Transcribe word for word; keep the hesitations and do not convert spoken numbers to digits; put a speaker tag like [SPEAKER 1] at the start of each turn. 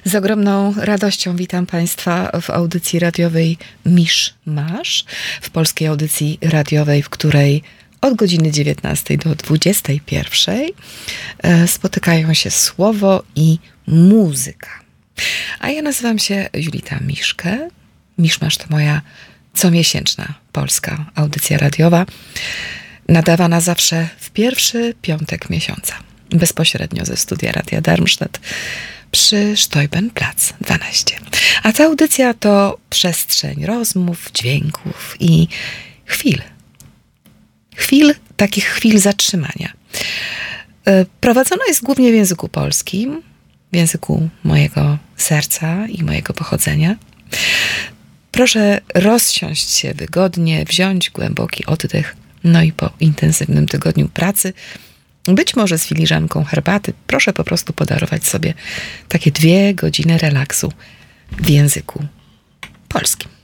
[SPEAKER 1] Z ogromną radością witam Państwa w audycji radiowej Misz Masz, w polskiej audycji radiowej, w której od godziny dziewiętnastej do dwudziestej pierwszej spotykają się słowo i muzyka. A ja nazywam się Julita Miszke. Misz Masz to moja comiesięczna polska audycja radiowa, nadawana zawsze w pierwszy piątek miesiąca, bezpośrednio ze studia Radia Darmstadt przy Steubenplatz dwanaście. A ta audycja to przestrzeń rozmów, dźwięków i chwil. Chwil, takich chwil zatrzymania. Prowadzona jest głównie w języku polskim, w języku mojego serca i mojego pochodzenia. Proszę rozsiąść się wygodnie, wziąć głęboki oddech, no i po intensywnym tygodniu pracy, być może z filiżanką herbaty, proszę po prostu podarować sobie takie dwie godziny relaksu w języku polskim.